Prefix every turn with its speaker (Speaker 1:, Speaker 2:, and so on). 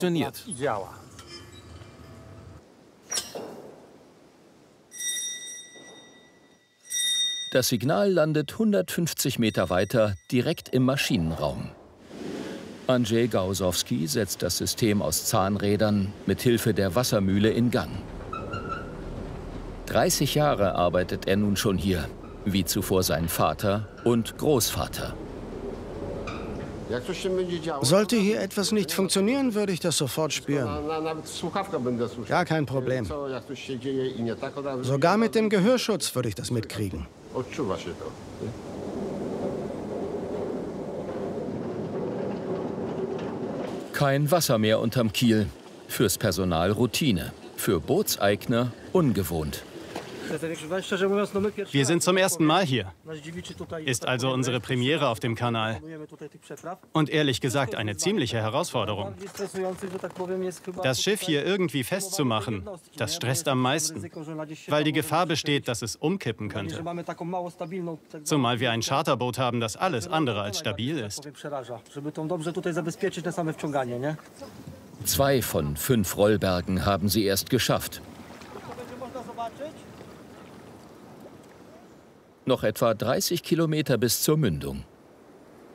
Speaker 1: Funktioniert. Das Signal landet 150 Meter weiter, direkt im Maschinenraum. Andrzej Gausowski setzt das System aus Zahnrädern mit Hilfe der Wassermühle in Gang. 30 Jahre arbeitet er nun schon hier, wie zuvor sein Vater und Großvater.
Speaker 2: Sollte hier etwas nicht funktionieren, würde ich das sofort spüren. Gar kein Problem. Sogar mit dem Gehörschutz würde ich das mitkriegen.
Speaker 1: Kein Wasser mehr unterm Kiel. Fürs Personal Routine. Für Bootseigner ungewohnt.
Speaker 3: Wir sind zum ersten Mal hier. Ist also unsere Premiere auf dem Kanal. Und ehrlich gesagt eine ziemliche Herausforderung. Das Schiff hier irgendwie festzumachen, das stresst am meisten. Weil die Gefahr besteht, dass es umkippen könnte. Zumal wir ein Charterboot haben, das alles andere als stabil ist.
Speaker 1: 2 von 5 Rollbergen haben sie erst geschafft. Noch etwa 30 Kilometer bis zur Mündung.